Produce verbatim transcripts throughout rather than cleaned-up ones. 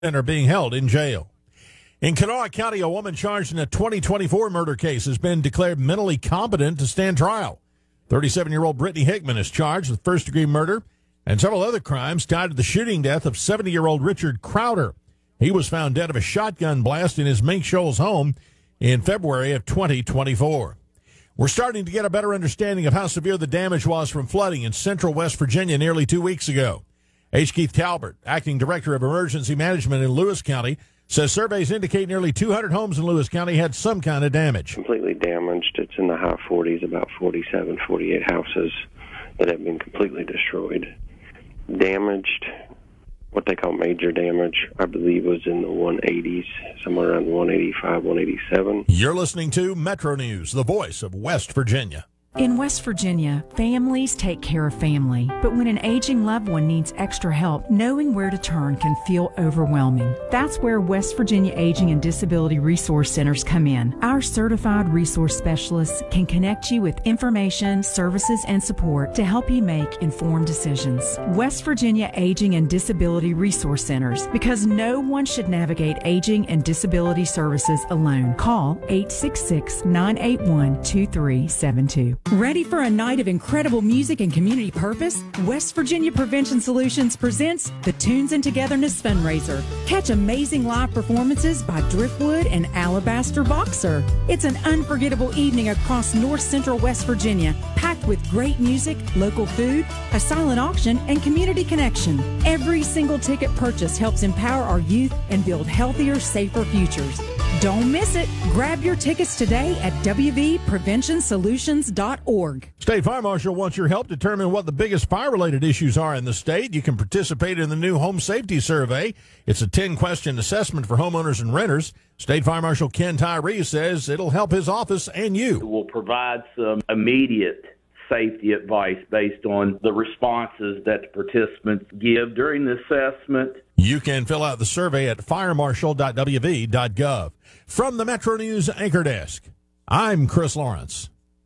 and are being held in jail. In Kanawha County, a woman charged in a twenty twenty-four murder case has been declared mentally competent to stand trial. thirty-seven-year-old Brittany Hickman is charged with first-degree murder and several other crimes tied to the shooting death of seventy-year-old Richard Crowder. He was found dead of a shotgun blast in his Mink Shoals home in February of twenty twenty-four. We're starting to get a better understanding of how severe the damage was from flooding in central West Virginia nearly two weeks ago. H. Keith Talbert, acting director of emergency management in Lewis County, says surveys indicate nearly two hundred homes in Lewis County had some kind of damage. Completely damaged. It's in the high forties, about forty-seven, forty-eight houses that have been completely destroyed. Damaged, what they call major damage, I believe was in the one eighties, somewhere around one eighty-five, one eighty-seven. You're listening to Metro News, the voice of West Virginia. In West Virginia, families take care of family, but when an aging loved one needs extra help, knowing where to turn can feel overwhelming. That's where West Virginia Aging and Disability Resource Centers come in. Our certified resource specialists can connect you with information, services, and support to help you make informed decisions. West Virginia Aging and Disability Resource Centers, because no one should navigate aging and disability services alone. Call eight six six, nine eight one, two three seven two. Ready for a night of incredible music and community purpose? West Virginia Prevention Solutions presents the Tunes and Togetherness Fundraiser. Catch amazing live performances by Driftwood and Alabaster Boxer. It's an unforgettable evening across north central West Virginia, packed with great music, local food, a silent auction, and community connection. Every single ticket purchase helps empower our youth and build healthier, safer futures. Don't miss it. Grab your tickets today at w v prevention solutions dot org. State Fire Marshal wants your help determine what the biggest fire-related issues are in the state. You can participate in the new Home Safety Survey. It's a ten-question assessment for homeowners and renters. State Fire Marshal Ken Tyree says it'll help his office and you. It will provide some immediate safety advice based on the responses that the participants give during the assessment. You can fill out the survey at fire marshal dot w v dot gov. From the Metro News Anchor Desk, I'm Chris Lawrence.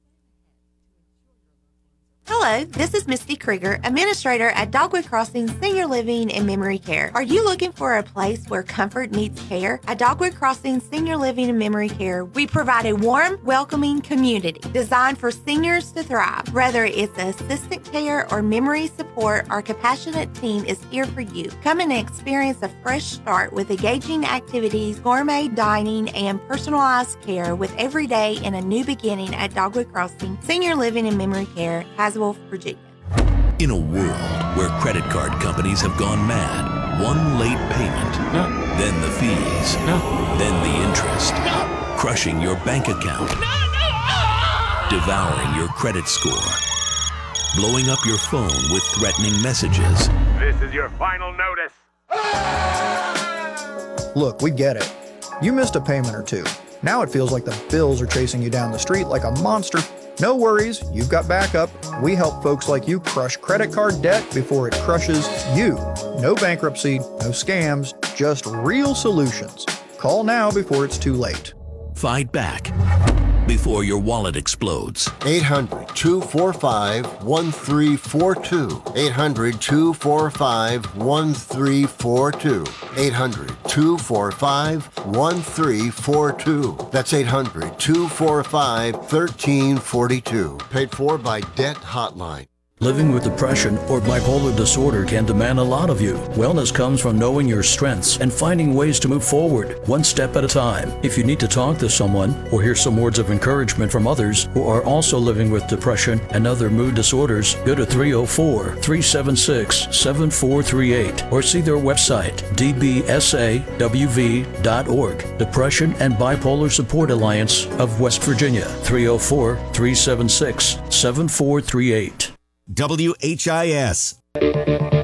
Hello, this is Misty Krieger, Administrator at Dogwood Crossing Senior Living and Memory Care. Are you looking for a place where comfort meets care? At Dogwood Crossing Senior Living and Memory Care, we provide a warm, welcoming community designed for seniors to thrive. Whether it's assistant care or memory support, our compassionate team is here for you. Come and experience a fresh start with engaging activities, gourmet dining, and personalized care with every day and a new beginning at Dogwood Crossing Senior Living and Memory Care, Haswell, Virginia. In a world where credit card companies have gone mad, one late payment, no. then the fees, no. then the interest, no. crushing your bank account, no, no. devouring your credit score, blowing up your phone with threatening messages. This is your final notice. Look, we get it. You missed a payment or two. Now it feels like the bills are chasing you down the street like a monster. No worries, you've got backup. We help folks like you crush credit card debt before it crushes you. No bankruptcy, no scams, just real solutions. Call now before it's too late. Fight back before your wallet explodes. eight hundred, two four five, one three four two. eight hundred, two four five, one three four two. eight hundred, two four five, one three four two. That's eight hundred, two four five, one three four two. Paid for by Debt Hotline. Living with depression or bipolar disorder can demand a lot of you. Wellness comes from knowing your strengths and finding ways to move forward, one step at a time. If you need to talk to someone or hear some words of encouragement from others who are also living with depression and other mood disorders, go to three oh four, three seven six, seven four three eight or see their website, d b s a w v dot org. Depression and Bipolar Support Alliance of West Virginia, three oh four, three seven six, seven four three eight. W H I S,